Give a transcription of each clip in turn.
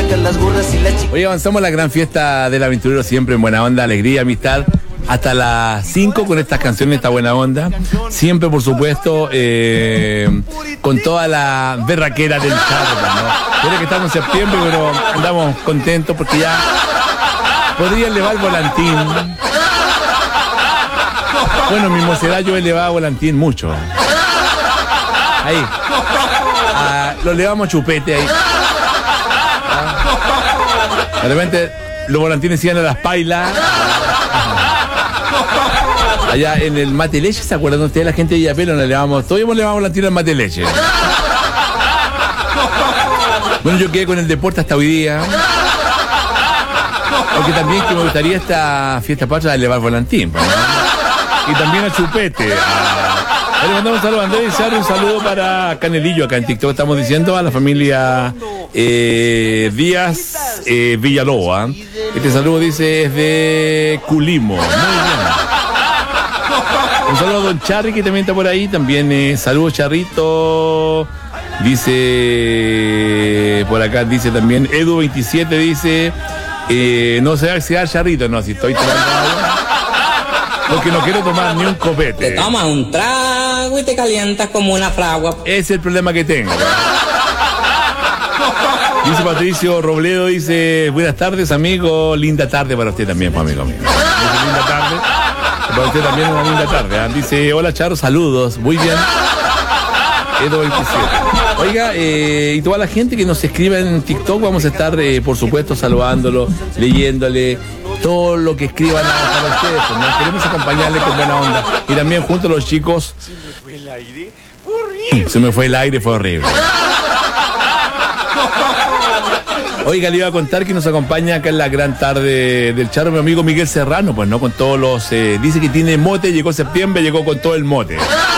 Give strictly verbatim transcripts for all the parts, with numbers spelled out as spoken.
salgan las gorras y la chica. Hoy avanzamos a la gran fiesta del aventurero, siempre en buena onda, alegría, amistad. Hasta las cinco con estas canciones, esta buena onda. Siempre, por supuesto, eh, con toda la berraquera del charro, ¿no? Mira que estamos en septiembre, pero andamos contentos porque ya podría elevar el volantín. Bueno, en mi mocedad yo elevaba volantín mucho. Ahí. Ah, lo elevamos a chupete ahí. Ah. De repente los volantines iban a las pailas. Allá en el Mate Leche, ¿se acuerdan ustedes? La gente de Villapelo nos elevamos, todavía hemos elevado volantín al Mate Leche. Bueno, yo quedé con el deporte hasta hoy día. Aunque también que me gustaría esta fiesta patria de elevar volantín, ¿no? Y también a chupete. A... Le mandamos un saludo a Andrés Izar, un saludo para Canelillo, acá en TikTok estamos diciendo, a la familia eh, Díaz eh, Villalobos. Este saludo dice es de Culimo. Muy bien. Un saludo a don Charri, que también está por ahí. También eh, saludos, Charrito. Dice por acá, dice también Edu veintisiete, dice eh, no se va a accidar, Charrito. No, si estoy tomando agua porque no quiero tomar ni un copete. Te tomas un trago y te calientas como una fragua. Ese es el problema que tengo. Dice Patricio Robledo, dice buenas tardes, amigo. Linda tarde para usted también, pues, amigo mío. Dice, linda tarde. Para usted también una linda tarde. ¿eh? Dice, hola Charo, saludos. Muy bien. Edo veintisiete. Oiga, eh, y toda la gente que nos escribe en TikTok, vamos a estar, eh, por supuesto, saludándolo, leyéndole todo lo que escriban para ustedes. ¿no? Queremos acompañarle con buena onda. Y también junto a los chicos. Se me fue el aire. Horrible. Se me fue el aire, fue horrible. Oiga, le iba a contar que nos acompaña acá en la gran tarde del Charro mi amigo Miguel Serrano, pues no, con todos los... Eh, dice que tiene mote, llegó septiembre, llegó con todo el mote.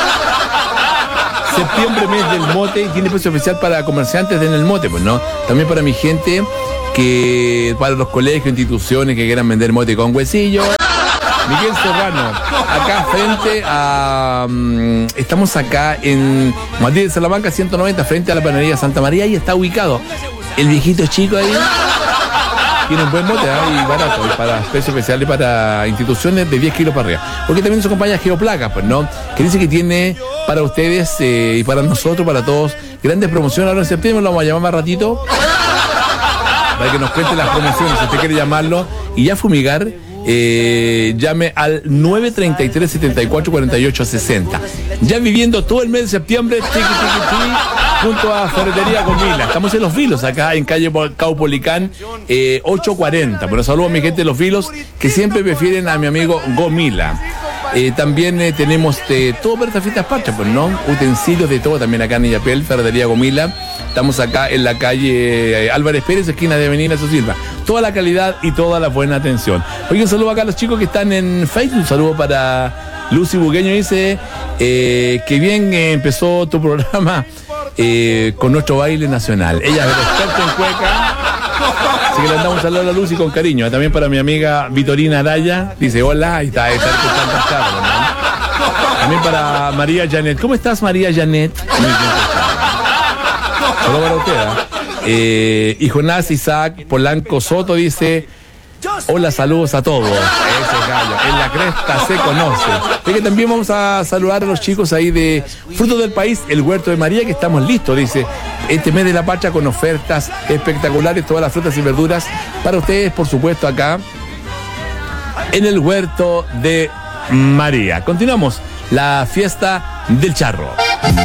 Septiembre, mes del mote, y tiene precio especial para comerciantes en el mote, pues no. También para mi gente, que para los colegios, instituciones que quieran vender mote con huesillo. Miguel Serrano, acá frente a... Um, estamos acá en Madrid de Salamanca, ciento noventa, frente a la panadería Santa María, y está ubicado. El viejito chico ahí tiene un buen mote, ¿eh? Y barato, y para precio especial y para instituciones de diez kilos para arriba. Porque también nos acompaña Geoplaca, pues, ¿no? Que dice que tiene para ustedes eh, y para nosotros, para todos, grandes promociones. Ahora en septiembre lo vamos a llamar más ratito para que nos cuente las promociones. Si usted quiere llamarlo y ya fumigar, eh, llame al nueve treinta y tres, setenta y cuatro, cuarenta y ocho, sesenta. Ya viviendo todo el mes de septiembre, tiqui, tiqui, tiqui, junto a Ferretería Gomila. Estamos en Los Vilos, acá en calle Caupolicán eh, ochocientos cuarenta. Bueno, saludos a mi gente de Los Vilos, que siempre prefieren a mi amigo Gomila. Eh, también eh, tenemos eh, todo para estas fiestas patrias, pues, ¿no? Utensilios de todo también acá en Illapel, Ferretería Gomila. Estamos acá en la calle eh, Álvarez Pérez, esquina de Avenida Sosilva. Toda la calidad y toda la buena atención. Oye, un saludo acá a los chicos que están en Facebook. Un saludo para Lucy Bugueño, dice eh, que bien eh, empezó tu programa eh, con nuestro baile nacional. Ella es experta en cueca. Así que le damos un saludo a Lucy con cariño. También para mi amiga Vitorina Araya. Dice hola, y está, está escuchando el carro, ¿no? También para María Janet. ¿Cómo estás, María Janet? Muy bien. Saludos para usted. ¿eh? Y Jonás Isaac Polanco Soto dice hola, saludos a todos. Ese gallo, en la cresta se conoce. Así que también vamos a saludar a los chicos ahí de Frutos del País, el Huerto de María, que estamos listos, dice, este mes de la patria con ofertas espectaculares, todas las frutas y verduras para ustedes, por supuesto, acá en el Huerto de María. Continuamos la fiesta del charro.